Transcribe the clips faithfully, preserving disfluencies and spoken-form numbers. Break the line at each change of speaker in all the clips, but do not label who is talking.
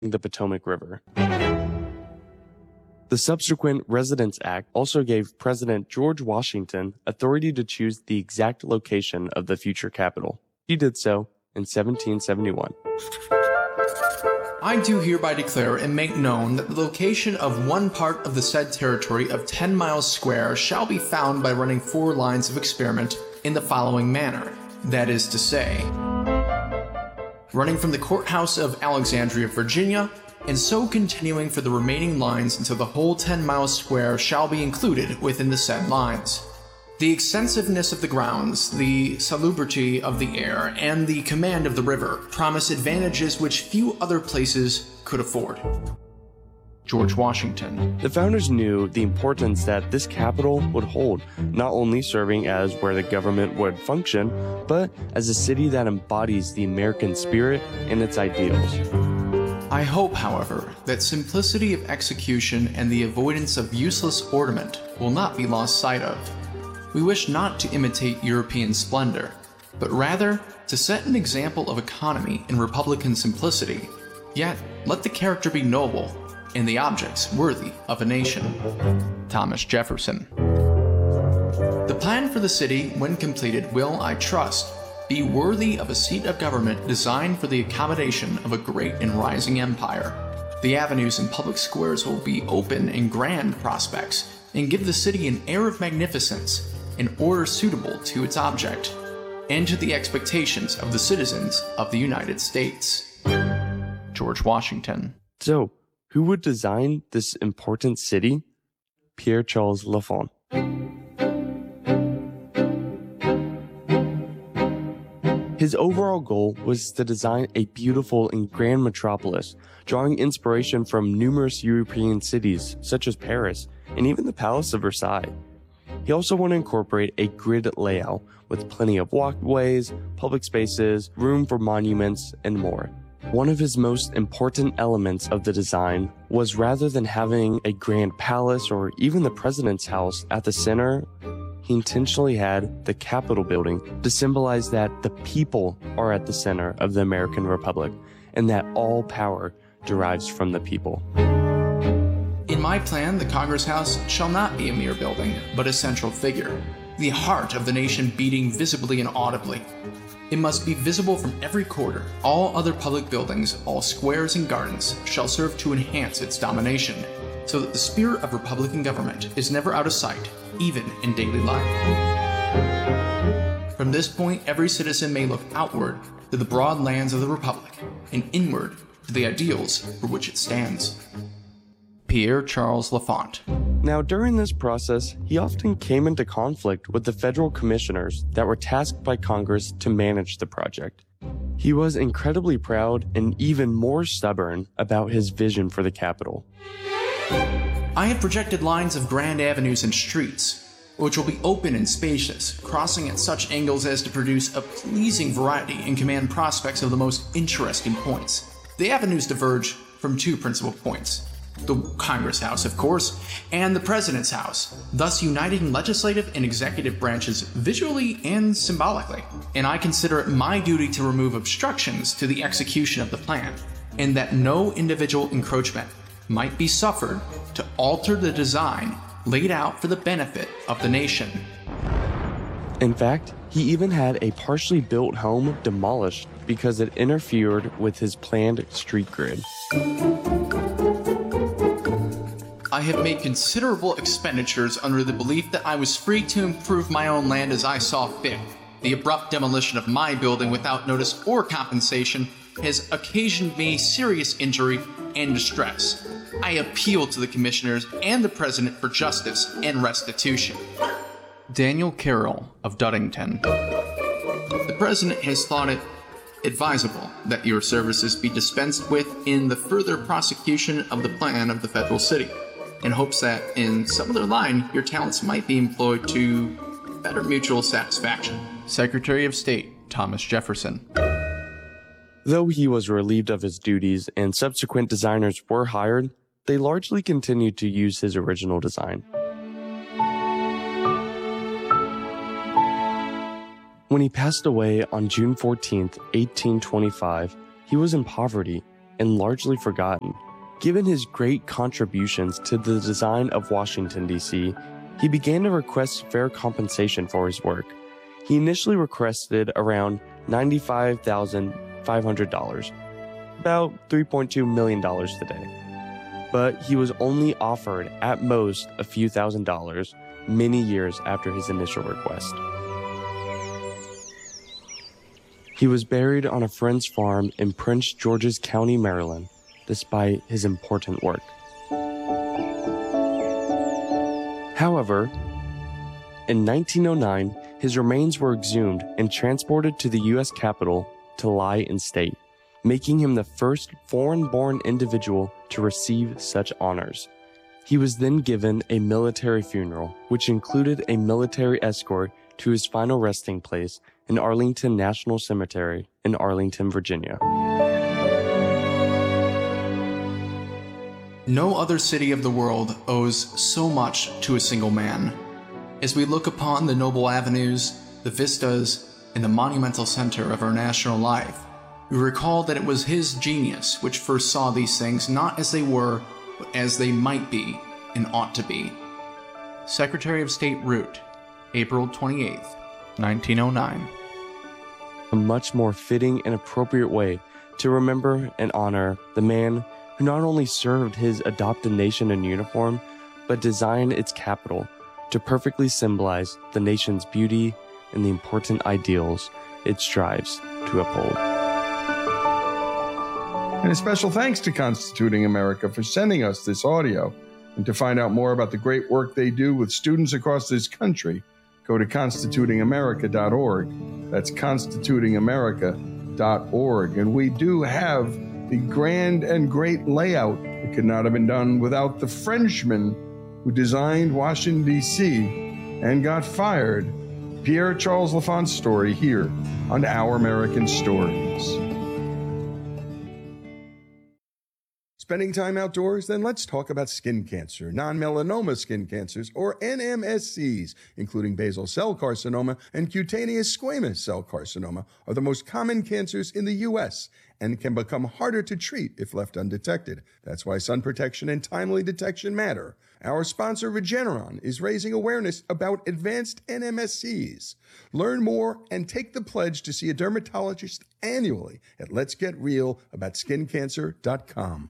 the Potomac River. The subsequent Residence Act also gave President George Washington authority to choose the exact location of the future capital. He did so in seventeen seventy-one.
I do hereby declare and make known that the location of one part of the said territory of ten miles square shall be found by running four lines of experiment in the following manner, that is to say, running from the courthouse of Alexandria, Virginia, and so continuing for the remaining lines until the whole ten miles square shall be included within the said lines. The extensiveness of the grounds, the salubrity of the air, and the command of the river promise advantages which few other places could afford. George Washington.
The founders knew the importance that this capital would hold, not only serving as where the government would function, but as a city that embodies the American spirit and its ideals.
I hope, however, that simplicity of execution and the avoidance of useless ornament will not be lost sight of. We wish not to imitate European splendor, but rather to set an example of economy and republican simplicity, yet let the character be noble and the objects worthy of a nation. Thomas Jefferson. The plan for the city, when completed, will, I trust, be worthy of a seat of government designed for the accommodation of a great and rising empire. The avenues and public squares will be open and grand prospects, and give the city an air of magnificence, in order suitable to its object, and to the expectations of the citizens of the United States. George Washington.
So, who would design this important city? Pierre Charles L'Enfant. His overall goal was to design a beautiful and grand metropolis, drawing inspiration from numerous European cities such as Paris and even the Palace of Versailles. He also wanted to incorporate a grid layout with plenty of walkways, public spaces, room for monuments, and more. One of his most important elements of the design was, rather than having a grand palace or even the president's house at the center, he intentionally had the Capitol building to symbolize that the people are at the center of the American Republic and that all power derives from the people.
In my plan, the Congress House shall not be a mere building, but a central figure, the heart of the nation beating visibly and audibly. It must be visible from every quarter. All other public buildings, all squares and gardens, shall serve to enhance its domination, so that the spirit of Republican government is never out of sight, even in daily life. From this point, every citizen may look outward to the broad lands of the Republic, and inward to the ideals for which it stands. Pierre Charles L'Enfant.
Now, during this process, he often came into conflict with the federal commissioners that were tasked by Congress to manage the project. He was incredibly proud and even more stubborn about his vision for the Capitol.
I have projected lines of grand avenues and streets, which will be open and spacious, crossing at such angles as to produce a pleasing variety and command prospects of the most interesting points. The avenues diverge from two principal points: the Congress House, of course, and the President's House, thus uniting legislative and executive branches visually and symbolically. And I consider it my duty to remove obstructions to the execution of the plan, and that no individual encroachment might be suffered to alter the design laid out for the benefit of the nation.
In fact, he even had a partially built home demolished because it interfered with his planned street grid.
I have made considerable expenditures under the belief that I was free to improve my own land as I saw fit. The abrupt demolition of my building without notice or compensation has occasioned me serious injury and distress. I appeal to the commissioners and the president for justice and restitution. Daniel Carroll of Duddington. The president has thought it advisable that your services be dispensed with in the further prosecution of the plan of the federal city, in hopes that in some other line your talents might be employed to better mutual satisfaction. Secretary of State Thomas Jefferson.
Though he was relieved of his duties and subsequent designers were hired, they largely continued to use his original design. When he passed away on June fourteenth, eighteen twenty-five, he was in poverty and largely forgotten. Given his great contributions to the design of Washington, D C, he began to request fair compensation for his work. He initially requested around ninety-five thousand five hundred dollars, about three point two million dollars today. But he was only offered at most a few thousand dollars many years after his initial request. He was buried on a friend's farm in Prince George's County, Maryland, despite his important work. However, in nineteen oh nine, his remains were exhumed and transported to the U S Capitol to lie in state, making him the first foreign-born individual to receive such honors. He was then given a military funeral, which included a military escort to his final resting place in Arlington National Cemetery in Arlington, Virginia.
No other city of the world owes so much to a single man. As we look upon the noble avenues, the vistas, and the monumental center of our national life, we recall that it was his genius which first saw these things not as they were, but as they might be and ought to be. Secretary of State Root, April twenty-eighth, nineteen oh nine.
A much more fitting and appropriate way to remember and honor the man who not only served his adopted nation in uniform, but designed its capital to perfectly symbolize the nation's beauty and the important ideals it strives to uphold.
And a special thanks to Constituting America for sending us this audio. And to find out more about the great work they do with students across this country, go to constituting america dot org. That's constituting america dot org. And we do have the grand and great layout. It could not have been done without the Frenchman who designed Washington, D C and got fired, Pierre Charles L'Enfant's story here on Our American Stories. Spending time outdoors? Then let's talk about skin cancer. Non-melanoma skin cancers, or N M S Cs, including basal cell carcinoma and cutaneous squamous cell carcinoma, are the most common cancers in the U S and can become harder to treat if left undetected. That's why sun protection and timely detection matter. Our sponsor, Regeneron, is raising awareness about advanced N M S Cs. Learn more and take the pledge to see a dermatologist annually at lets get real about skin cancer dot com.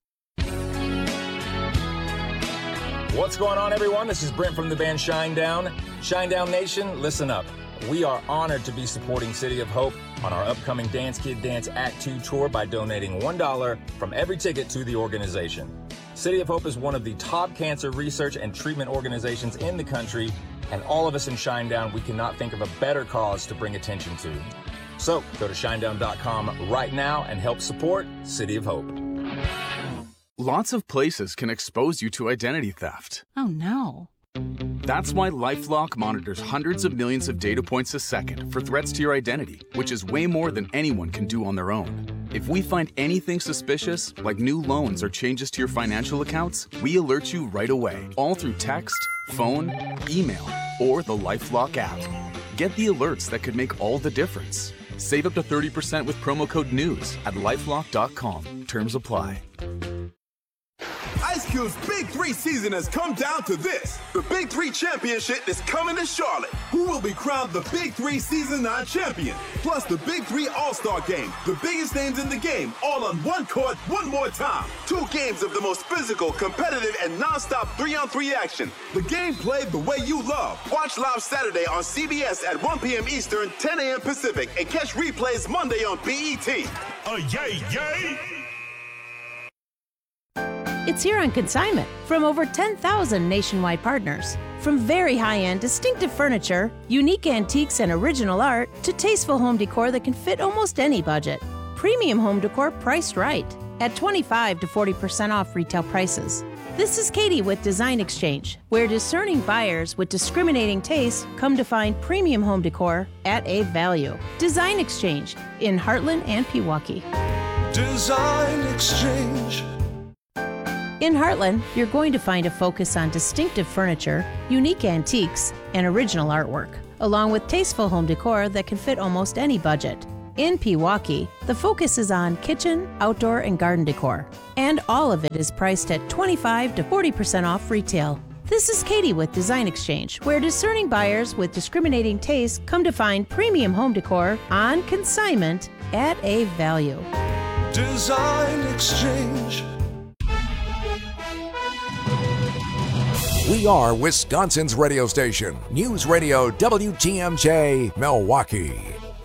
What's going on, everyone? This is Brent from the band Shinedown. Shinedown Nation, listen up. We are honored to be supporting City of Hope on our upcoming Dance Kid Dance Act two tour by donating one dollar from every ticket to the organization. City of Hope is one of the top cancer research and treatment organizations in the country, and all of us in Shinedown, we cannot think of a better cause to bring attention to. So go to shinedown dot com right now and help support City of Hope.
Lots of places can expose you to identity theft.
Oh, no.
That's why LifeLock monitors hundreds of millions of data points a second for threats to your identity, which is way more than anyone can do on their own. If we find anything suspicious, like new loans or changes to your financial accounts, we alert you right away, all through text, phone, email, or the LifeLock app. Get the alerts that could make all the difference. Save up to thirty percent with promo code NEWS at lifelock dot com. Terms apply.
Ice Cube's Big Three season has come down to this. The Big Three Championship is coming to Charlotte. Who will be crowned the Big Three Season nine champion? Plus the Big Three All-Star Game. The biggest names in the game, all on one court, one more time. Two games of the most physical, competitive, and non-stop three-on-three action. The game played the way you love. Watch live Saturday on C B S at one p.m. Eastern, ten a.m. Pacific, and catch replays Monday on B E T. Oh, yay, yay!
It's here on consignment from over ten thousand nationwide partners. From very high-end, distinctive furniture, unique antiques and original art, to tasteful home decor that can fit almost any budget. Premium home decor priced right at twenty-five to forty percent off retail prices. This is Katie with Design Exchange, where discerning buyers with discriminating tastes come to find premium home decor at a value. Design Exchange in Heartland and Pewaukee.
Design Exchange.
In Heartland, you're going to find a focus on distinctive furniture, unique antiques, and original artwork, along with tasteful home decor that can fit almost any budget. In Pewaukee, the focus is on kitchen, outdoor, and garden decor. And all of it is priced at twenty-five to forty percent off retail. This is Katie with Design Exchange, where discerning buyers with discriminating tastes come to find premium home decor on consignment at a value.
Design Exchange.
We are Wisconsin's radio station, News Radio W T M J, Milwaukee.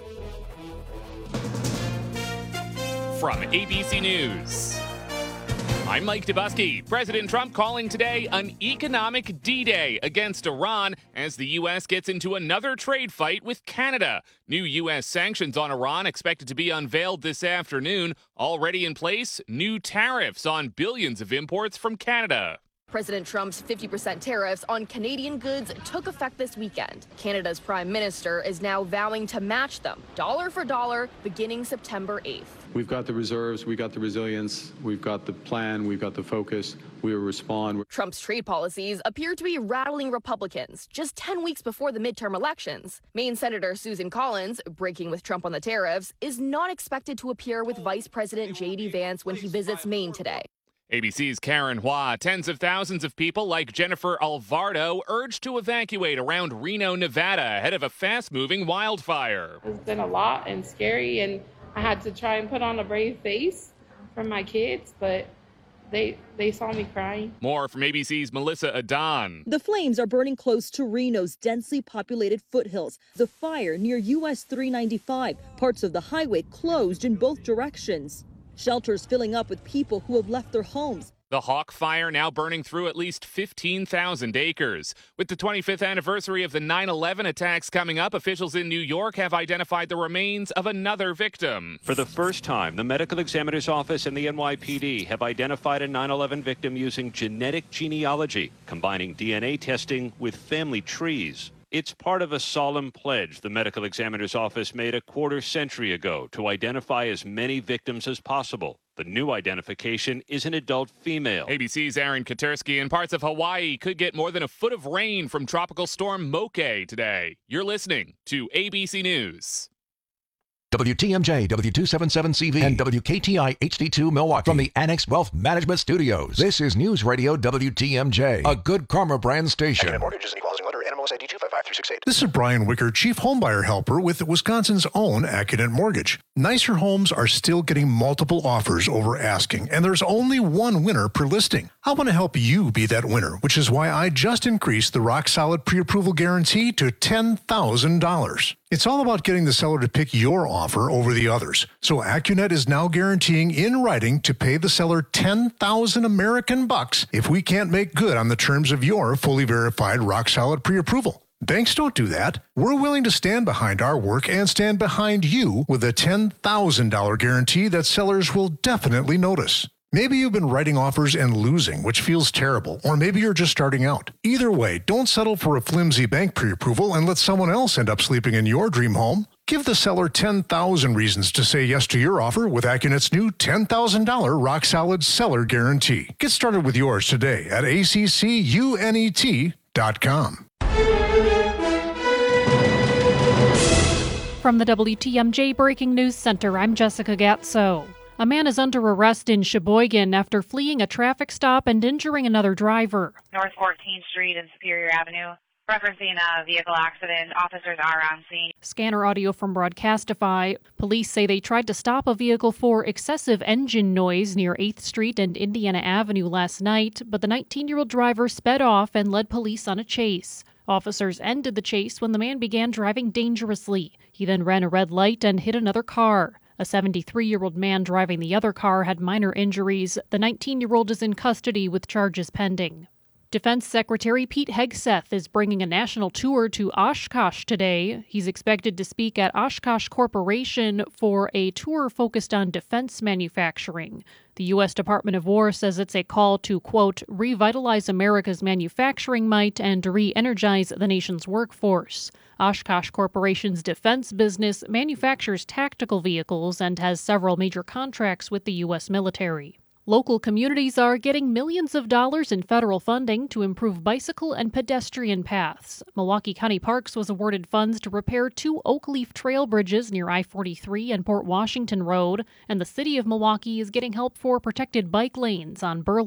From A B C News, I'm Mike Dubusky. President Trump calling today an economic D-Day against Iran as the U S gets into another trade fight with Canada. New U S sanctions on Iran expected to be unveiled this afternoon. Already in place, new tariffs on billions of imports from Canada.
President Trump's fifty percent tariffs on Canadian goods took effect this weekend. Canada's prime minister is now vowing to match them, dollar for dollar, beginning September eighth.
We've got the reserves, we've got the resilience, we've got the plan, we've got the focus, we will respond.
Trump's trade policies appear to be rattling Republicans just ten weeks before the midterm elections. Maine Senator Susan Collins, breaking with Trump on the tariffs, is not expected to appear with Vice President J D Vance when he visits Maine today.
A B C's Karen Hua. Tens of thousands of people like Jennifer Alvarado urged to evacuate around Reno, Nevada ahead of a fast-moving wildfire.
It's been a lot and scary, and I had to try and put on a brave face for my kids, but they they saw me crying.
More from A B C's Melissa Adon.
The flames are burning close to Reno's densely populated foothills. The fire near U S three ninety-five, parts of the highway closed in both directions. Shelters filling up with people who have left their homes.
The Hawk Fire now burning through at least fifteen thousand acres. With the twenty-fifth anniversary of the nine eleven attacks coming up, officials in New York have identified the remains of another victim.
For the first time, the Medical Examiner's Office and the N Y P D have identified a nine eleven victim using genetic genealogy, combining D N A testing with family trees. It's part of a solemn pledge the Medical Examiner's Office made a quarter century ago to identify as many victims as possible. The new identification is an adult female.
A B C's Aaron Katersky. In parts of Hawaii could get more than a foot of rain from Tropical Storm Moke today. You're listening to A B C News.
W T M J, W two seventy-seven C V, and W K T I H D two Milwaukee. From the Annex Wealth Management Studios, this is News Radio W T M J, a Good Karma brand station.
Accident mortgage is an equal housing lender, N M L S I D two five five three six eight.
This is Brian Wicker, Chief Homebuyer Helper with Wisconsin's own Accident Mortgage. Nicer homes are still getting multiple offers over asking, and there's only one winner per listing. I want to help you be that winner, which is why I just increased the Rock Solid Pre-Approval Guarantee to ten thousand dollars. It's all about getting the seller to pick your offer over the others. So AccuNet is now guaranteeing in writing to pay the seller ten thousand American bucks if we can't make good on the terms of your fully verified Rock Solid Pre-Approval. Banks don't do that. We're willing to stand behind our work and stand behind you with a ten thousand dollars guarantee that sellers will definitely notice. Maybe you've been writing offers and losing, which feels terrible, or maybe you're just starting out. Either way, don't settle for a flimsy bank pre-approval and let someone else end up sleeping in your dream home. Give the seller ten thousand reasons to say yes to your offer with AccuNet's new ten thousand dollars Rock Solid Seller Guarantee. Get started with yours today at A C C U N E T dot com.
From the W T M J Breaking News Center, I'm Jessica Gatso. A man is under arrest in Sheboygan after fleeing a traffic stop and injuring another driver.
North fourteenth Street and Superior Avenue. Referencing a vehicle accident, officers are on scene.
Scanner audio from Broadcastify. Police say they tried to stop a vehicle for excessive engine noise near eighth Street and Indiana Avenue last night, but the nineteen-year-old driver sped off and led police on a chase. Officers ended the chase when the man began driving dangerously. He then ran a red light and hit another car. A seventy-three-year-old man driving the other car had minor injuries. The nineteen-year-old is in custody with charges pending. Defense Secretary Pete Hegseth is bringing a national tour to Oshkosh today. He's expected to speak at Oshkosh Corporation for a tour focused on defense manufacturing. The U S Department of War says it's a call to, quote, revitalize America's manufacturing might and re-energize the nation's workforce. Oshkosh Corporation's defense business manufactures tactical vehicles and has several major contracts with the U S military. Local communities are getting millions of dollars in federal funding to improve bicycle and pedestrian paths. Milwaukee County Parks was awarded funds to repair two oak leaf trail bridges near I forty-three and Port Washington Road, and the city of Milwaukee is getting help for protected bike lanes on Burleigh